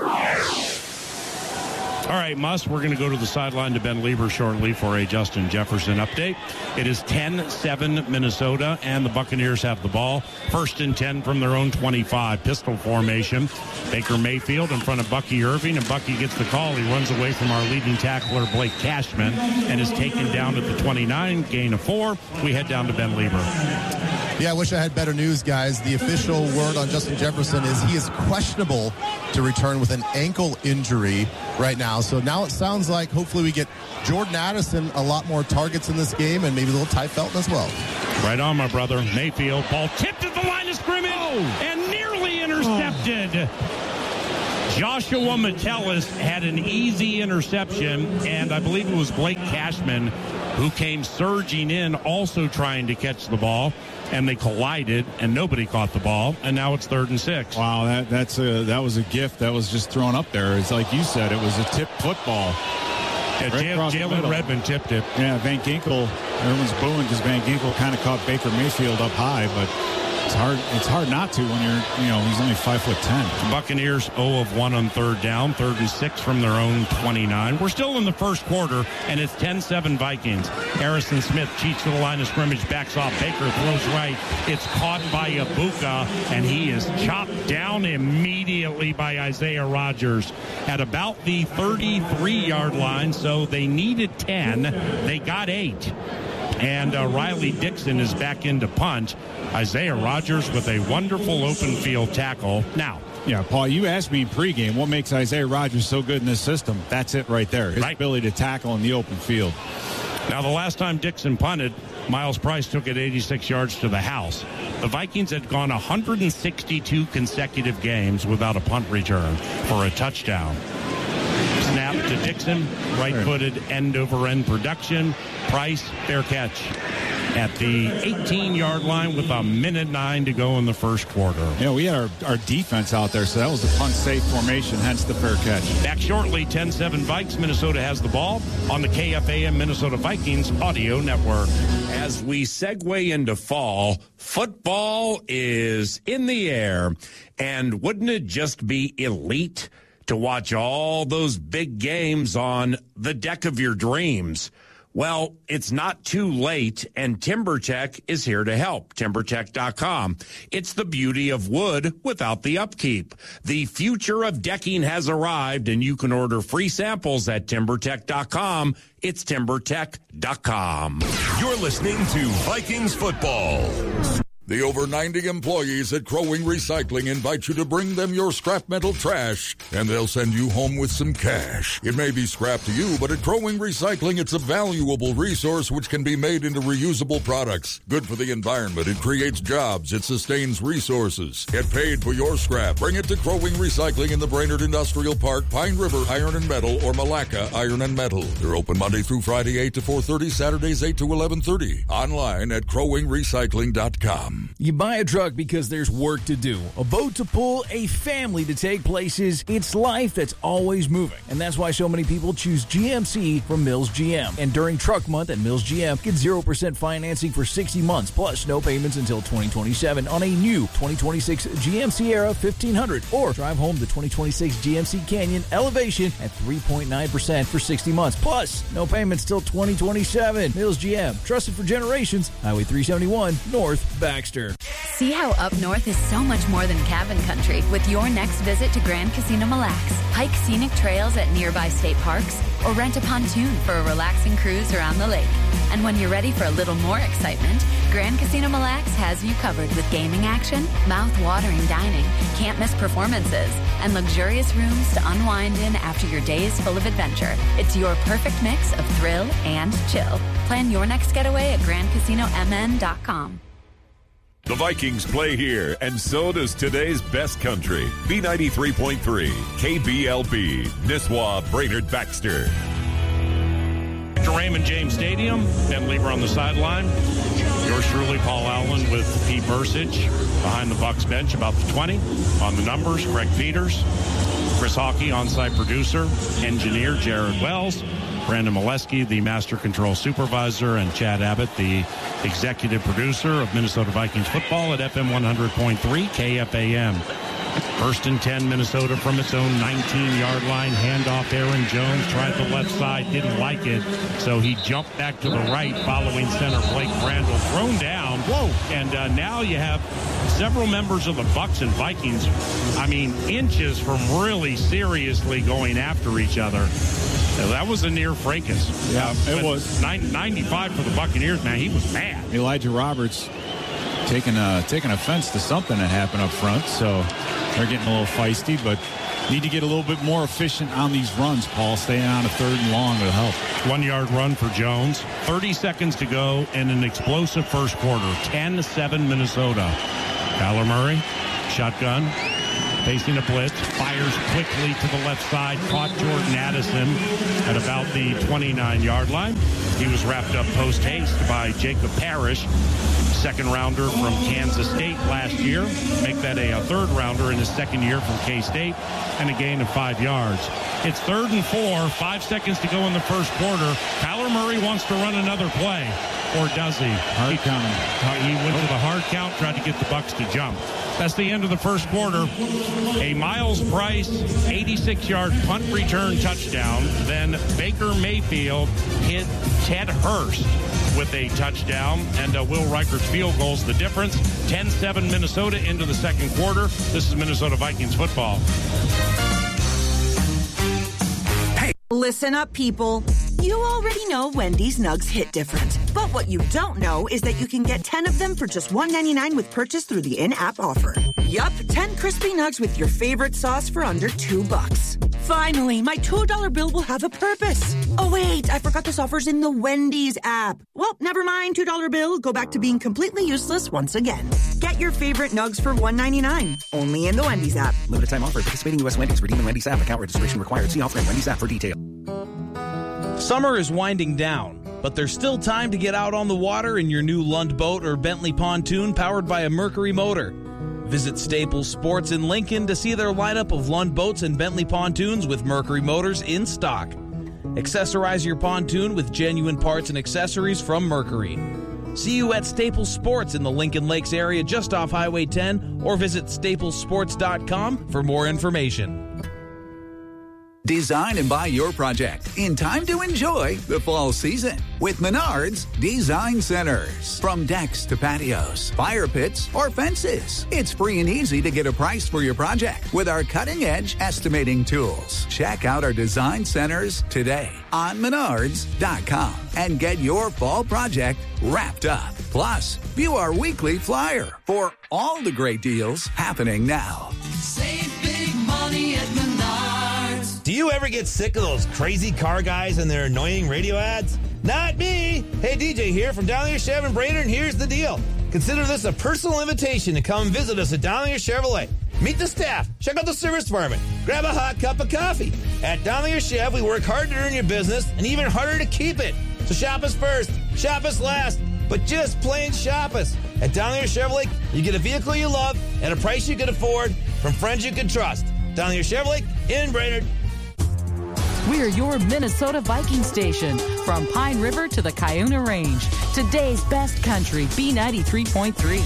All right, Muss, we're going to go to the sideline to Ben Lieber shortly for a Justin Jefferson update. It is ten seven Minnesota, and the Buccaneers have the ball. First and ten from their own twenty-five. Pistol formation. Baker Mayfield in front of Bucky Irving, and Bucky gets the call. He runs away from our leading tackler, Blake Cashman, and is taken down at the twenty-nine. Gain of four. We head down to Ben Lieber. Yeah, I wish I had better news, guys. The official word on Justin Jefferson is he is questionable to return with an ankle injury right now. So now it sounds like hopefully we get Jordan Addison a lot more targets in this game and maybe a little Ty Felton as well. Right on, my brother. Mayfield, ball tipped at the line of scrimmage oh. and nearly intercepted. Oh. Joshua Metellus had an easy interception, and I believe it was Blake Cashman who came surging in also trying to catch the ball. And they collided, and nobody caught the ball, and now it's third and six. Wow, that that's a, that was a gift that was just thrown up there. It's like you said, it was a tipped football. Yeah, right Jalen Redmond tipped it. Yeah, Van Ginkel, everyone's booing because Van Ginkel kind of caught Baker Mayfield up high, but it's hard It's hard not to when you're, you know, he's only five foot ten. Buccaneers zero of one on third down, third and six from their own twenty-nine. We're still in the first quarter, and it's ten seven Vikings. Harrison Smith cheats to the line of scrimmage, backs off. Baker throws right. It's caught by Ibuka, and he is chopped down immediately by Isaiah Rodgers at about the thirty-three-yard line, so they needed ten. They got eight. And uh, Riley Dixon is back into punt. Isaiah Rodgers with a wonderful open field tackle. Now, yeah, Paul, you asked me in pregame what makes Isaiah Rodgers so good in this system. That's it right there. His right. ability to tackle in the open field. Now, the last time Dixon punted, Miles Price took it eighty-six yards to the house. The Vikings had gone one hundred sixty-two consecutive games without a punt return for a touchdown. Snap to Dixon, right-footed end-over-end production. Price, fair catch at the eighteen-yard line with a minute nine to go in the first quarter. Yeah, we had our, our defense out there, so that was the punt-safe formation, hence the fair catch. Back shortly, ten seven Vikes. Minnesota has the ball on the K F A M Minnesota Vikings Audio Network. As we segue into fall, football is in the air, and wouldn't it just be elite to watch all those big games on the deck of your dreams? Well, it's not too late, and TimberTech is here to help. Timber Tech dot com. It's the beauty of wood without the upkeep. The future of decking has arrived, and you can order free samples at Timber Tech dot com. It's Timber Tech dot com. You're listening to Vikings football. The over ninety employees at Crow Wing Recycling invite you to bring them your scrap metal trash, and they'll send you home with some cash. It may be scrap to you, but at Crow Wing Recycling, it's a valuable resource which can be made into reusable products. Good for the environment. It creates jobs. It sustains resources. Get paid for your scrap. Bring it to Crow Wing Recycling in the Brainerd Industrial Park, Pine River Iron and Metal, or Malacca Iron and Metal. They're open Monday through Friday, eight to four thirty, Saturdays, eight to eleven thirty. Online at crow wing recycling dot com. You buy a truck because there's work to do, a boat to pull, a family to take places. It's life that's always moving. And that's why so many people choose G M C from Mills G M. And during Truck Month at Mills G M, get zero percent financing for sixty months, plus no payments until twenty twenty-seven on a new twenty twenty-six G M C Era fifteen hundred. Or drive home the twenty twenty-six G M C Canyon Elevation at three point nine percent for sixty months, plus no payments till twenty twenty-seven. Mills G M, trusted for generations. Highway three seventy-one, North Baxter. See how up north is so much more than cabin country with your next visit to Grand Casino Mille Lacs. Hike scenic trails at nearby state parks or rent a pontoon for a relaxing cruise around the lake. And when you're ready for a little more excitement, Grand Casino Mille Lacs has you covered with gaming action, mouth-watering dining, can't-miss performances, and luxurious rooms to unwind in after your day is full of adventure. It's your perfect mix of thrill and chill. Plan your next getaway at grand casino m n dot com. The Vikings play here, and so does today's best country. B ninety-three point three, K B L B, Nisswa, Brainerd, Baxter. To Raymond James Stadium, Ben Lieber on the sideline. Yours truly, Paul Allen with Pete Bursich behind the Bucs bench, about the twenty. On the numbers, Greg Peters. Chris Hawkey, on-site producer. Engineer, Jared Wells. Brandon Molesky, the Master Control Supervisor, and Chad Abbott, the Executive Producer of Minnesota Vikings football at F M one hundred point three K F A M. First and ten, Minnesota from its own nineteen-yard line. Handoff, Aaron Jones tried the left side, didn't like it, so he jumped back to the right following center Blake Brandel. Thrown down. Whoa! And uh, now you have several members of the Bucs and Vikings, I mean, inches from really seriously going after each other. So that was a near fracas. Yeah, uh, it was. ninety-five for the Buccaneers, man. He was mad. Elijah Roberts taking uh, taking offense to something that happened up front, so they're getting a little feisty, but need to get a little bit more efficient on these runs, Paul. Staying on a third and long will help. One-yard run for Jones. thirty seconds to go and an explosive first quarter. ten seven Minnesota. Kyler Murray, shotgun, facing a blitz, fires quickly to the left side, caught Jordan Addison at about the twenty-nine-yard line. He was wrapped up post-haste by Jacob Parrish, second rounder from Kansas State last year. Make that a, a third rounder in his second year from K-State, and a gain of five yards. It's third and four, five seconds to go in the first quarter. Kyler Murray wants to run another play, or does he? Hard count. He went to the hard count, tried to get the Bucs to jump. That's the end of the first quarter. A Miles Price eighty-six-yard punt return touchdown. Then Baker Mayfield hit Ted Hurst with a touchdown, and uh, Will Reichert's field goal's the difference. ten seven Minnesota into the second quarter. This is Minnesota Vikings football. Hey, listen up, people. You already know Wendy's Nugs hit different. But what you don't know is that you can get ten of them for just one ninety-nine with purchase through the in-app offer. Yup, ten crispy nugs with your favorite sauce for under two bucks. Finally, my two dollar bill will have a purpose. Oh, wait, I forgot this offer's in the Wendy's app. Well, never mind, two dollar bill. Go back to being completely useless once again. Get your favorite nugs for one ninety-nine. Only in the Wendy's app. Limited time offer. Participating U S Wendy's. Redeem in Wendy's app. Account registration required. See offer in Wendy's app for details. Summer is winding down, but there's still time to get out on the water in your new Lund boat or Bentley pontoon powered by a Mercury motor. Visit Staples Sports in Lincoln to see their lineup of Lund boats and Bentley pontoons with Mercury motors in stock. Accessorize your pontoon with genuine parts and accessories from Mercury. See you at Staples Sports in the Lincoln Lakes area just off Highway ten, or visit staples sports dot com for more information. Design and buy your project in time to enjoy the fall season with Menards Design Centers. From decks to patios, fire pits, or fences, it's free and easy to get a price for your project with our cutting-edge estimating tools. Check out our design centers today on menards dot com and get your fall project wrapped up. Plus, view our weekly flyer for all the great deals happening now. Save big money at Menards. Do you ever get sick of those crazy car guys and their annoying radio ads? Not me! Hey, D J here from Dowlinger Chevy and Brainerd, and here's the deal. Consider this a personal invitation to come visit us at Dowlinger Chevrolet. Meet the staff, check out the service department, grab a hot cup of coffee. At Dowlinger Chevy, we work hard to earn your business and even harder to keep it. So shop us first, shop us last, but just plain shop us. At Dowlinger Chevrolet, you get a vehicle you love at a price you can afford from friends you can trust. Dowlinger Chevrolet in Brainerd. We're your Minnesota Viking station. From Pine River to the Cuyuna Range. Today's best country, B ninety-three point three.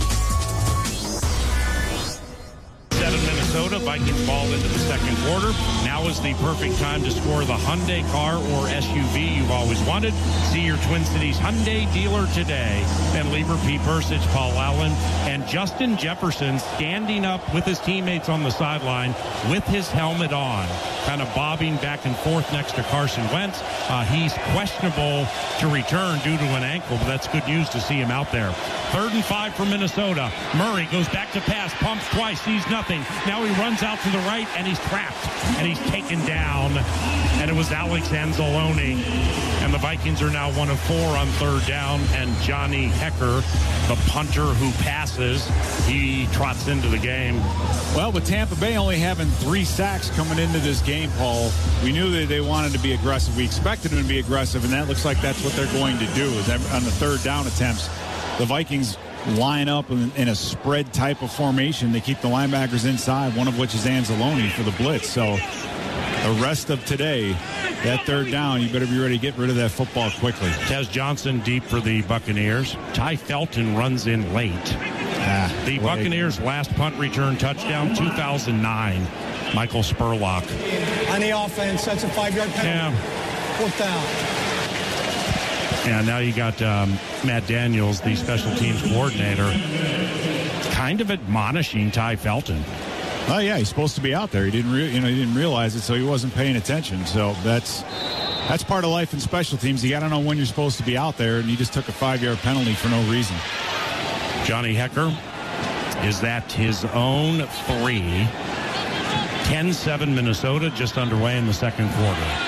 Seven Minnesota. Vikings ball into the second quarter. Now is the perfect time to score the Hyundai car or S U V you've always wanted. See your Twin Cities Hyundai dealer today. Ben Lieber, Pete Persich, Paul Allen, and Justin Jefferson standing up with his teammates on the sideline with his helmet on, kind of bobbing back and forth next to Carson Wentz. Uh, he's questionable to return due to an ankle, but that's good news to see him out there. Third and five for Minnesota. Murray goes back to pass, pumps twice, sees nothing. Now he runs out to the right, and he's trapped, and he's taken down. And it was Alex Anzalone. And the Vikings are now one of four on third down, and Johnny Hecker, the punter who passes, he trots into the game. Well, with Tampa Bay only having three sacks coming into this game, Paul, we knew that they wanted to be aggressive. We expected them to be aggressive, and that looks like that's what they're going to do. Is on the third down attempts, the Vikings line up in, in a spread type of formation. They keep the linebackers inside, one of which is Anzalone for the blitz. So the rest of today, that third down, you better be ready to get rid of that football quickly. Tez Johnson deep for the Buccaneers. Ty Felton runs in late. Ah, the Buccaneers' last punt return touchdown, two thousand nine. Michael Spurlock. On the offense, that's a five-yard penalty. Yeah. Fourth down. Yeah, now you got um, Matt Daniels, the special teams coordinator, kind of admonishing Ty Felton. Oh yeah, he's supposed to be out there. He didn't, re- you know, he didn't realize it, so he wasn't paying attention. So that's that's part of life in special teams. You got to know when you're supposed to be out there, and he just took a five-yard penalty for no reason. Johnny Hecker is at his own three. ten seven Minnesota, just underway in the second quarter.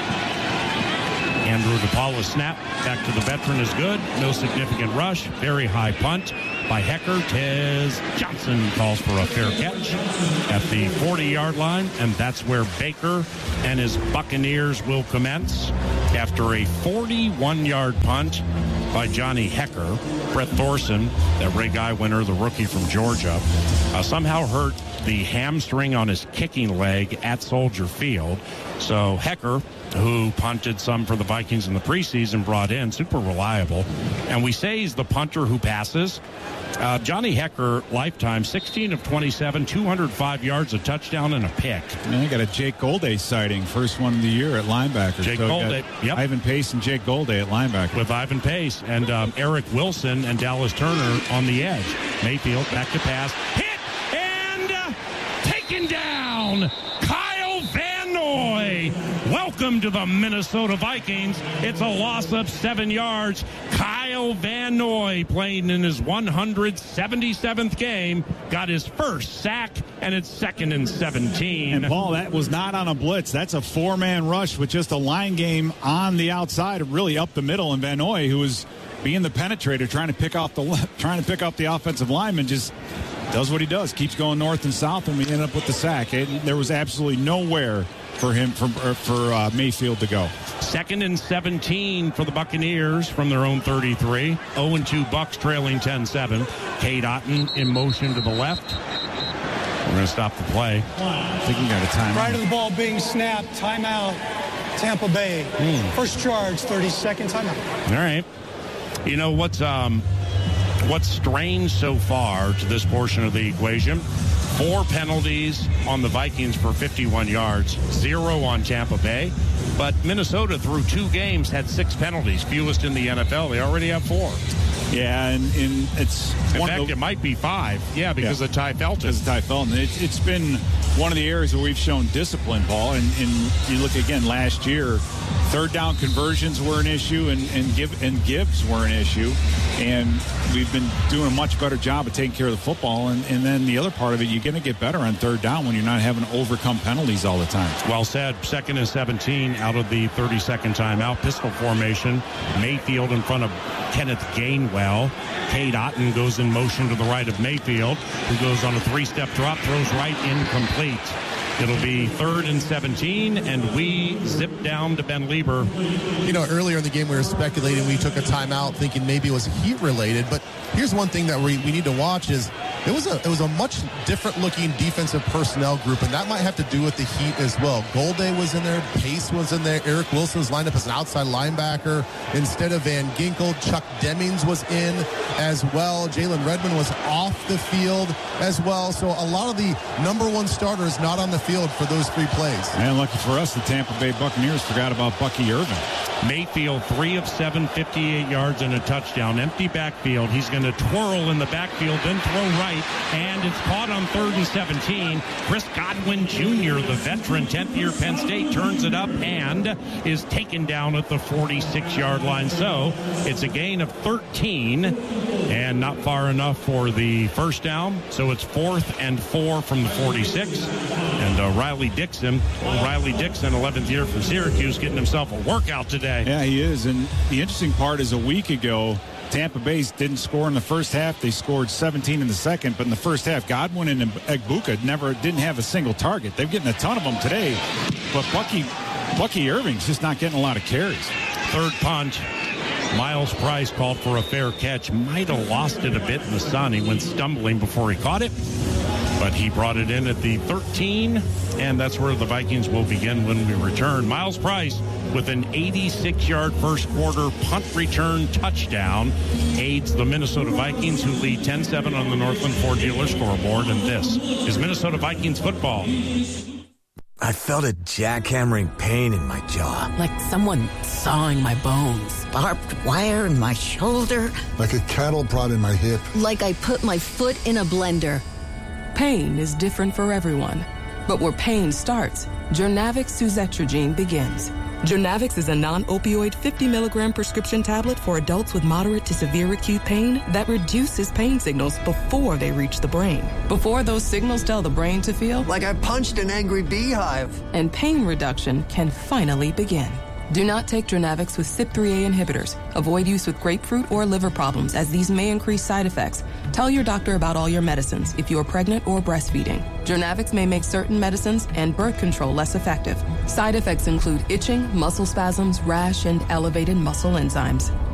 Andrew DePaula snap back to the veteran is good. No significant rush. Very high punt by Hecker. Tez Johnson calls for a fair catch at the forty-yard line, and that's where Baker and his Buccaneers will commence after a forty-one-yard punt by Johnny Hecker. Brett Thorson, that Ray Guy winner, the rookie from Georgia, uh, somehow hurt the hamstring on his kicking leg at Soldier Field. So Hecker, who punted some for the Vikings in the preseason, brought in, super reliable. And we say he's the punter who passes. Uh, Johnny Hecker, lifetime, sixteen of twenty-seven, two hundred five yards, a touchdown, and a pick. And I got a Jake Golday sighting, first one of the year at linebacker. Jake so Golday, yep. Ivan Pace and Jake Golday at linebacker. With Ivan Pace and um, Eric Wilson and Dallas Turner on the edge. Mayfield back to pass. Hit and uh, taken down. Kyle Van Noy. Welcome to the Minnesota Vikings. It's a loss of seven yards. Kyle Van Noy, playing in his one hundred seventy-seventh game, got his first sack, and it's second and seventeen. And, Paul, that was not on a blitz. That's a four-man rush with just a line game on the outside, really up the middle. And Van Noy, who was being the penetrator, trying to pick off the trying to pick up the offensive lineman, just does what he does, keeps going north and south, and we end up with the sack. It, there was absolutely nowhere for him, for, for uh, Mayfield to go. Second and seventeen for the Buccaneers from their own thirty-three. oh and two Bucks trailing ten seven. Cade Otton in motion to the left. We're going to stop the play. I think we got a timeout. Prior to the ball being snapped, timeout, Tampa Bay. Mm. First charge, thirty-second timeout. All right. You know what's um, what's strange so far to this portion of the equation? Four penalties on the Vikings for fifty-one yards, zero on Tampa Bay. But Minnesota, through two games, had six penalties, fewest in the N F L. They already have four. Yeah, and, and it's... In one fact, the, it might be five. Yeah, because yeah. of Ty Felton. Because of Ty Felton. It's, it's been one of the areas where we've shown discipline, Paul. And, and you look again last year, third down conversions were an issue, and, and, give, and Gibbs were an issue. And we've been doing a much better job of taking care of the football. And, and then the other part of it, you're going to get better on third down when you're not having to overcome penalties all the time. Well said. Second and seventeen out of the thirty-second timeout. Pistol formation. Mayfield in front of Kenneth Gainwell. Cade Otton goes in motion to the right of Mayfield, who goes on a three-step drop, throws right, incomplete. It'll be third and seventeen, and we zip down to Ben Lieber. You know, earlier in the game we were speculating we took a timeout thinking maybe it was heat-related, but here's one thing that we, we need to watch is it was a it was a much different-looking defensive personnel group, and that might have to do with the heat as well. Golday was in there, Pace was in there, Eric Wilson was lined up as an outside linebacker instead of Van Ginkel. Chuck Demings was in as well. Jalen Redmond was off the field as well. So a lot of the number one starters not on the field for those three plays. And lucky for us, the Tampa Bay Buccaneers forgot about Bucky Irvin. Mayfield, three of seven, fifty-eight yards and a touchdown. Empty backfield. He's going to twirl in the backfield, then throw right, and it's caught on third and seventeen. Chris Godwin Junior, the veteran, tenth-year Penn State, turns it up and is taken down at the forty-six-yard line. So it's a gain of thirteen and not far enough for the first down. So it's fourth and four from the forty-six. And uh, Riley Dixon, Riley Dixon, eleventh year from Syracuse, getting himself a workout today. Yeah, he is. And the interesting part is a week ago, Tampa Bay didn't score in the first half. They scored seventeen in the second. But in the first half, Godwin and Egbuka never didn't have a single target. They're getting a ton of them today. But Bucky, Bucky Irving's just not getting a lot of carries. Third punt. Miles Price called for a fair catch. Might have lost it a bit in the sun. He went stumbling before he caught it. but he brought it in at the thirteen, and that's where the Vikings will begin when we return. Miles Price with an eighty-six-yard first quarter punt return touchdown aids the Minnesota Vikings, who lead ten seven on the Northland Ford Dealer scoreboard, and this is Minnesota Vikings football. I felt a jackhammering pain in my jaw. Like someone sawing my bones. Barbed wire in my shoulder. Like a cattle prod in my hip. Like I put my foot in a blender. Pain is different for everyone. But where pain starts, Journavx Suzetrigine begins. Journavx is a non-opioid fifty milligram prescription tablet for adults with moderate to severe acute pain that reduces pain signals before they reach the brain. Before those signals tell the brain to feel like I punched an angry beehive. And pain reduction can finally begin. Do not take Journavx with C Y P three A inhibitors. Avoid use with grapefruit or liver problems, as these may increase side effects. Tell your doctor about all your medicines if you are pregnant or breastfeeding. Journavx may make certain medicines and birth control less effective. Side effects include itching, muscle spasms, rash, and elevated muscle enzymes.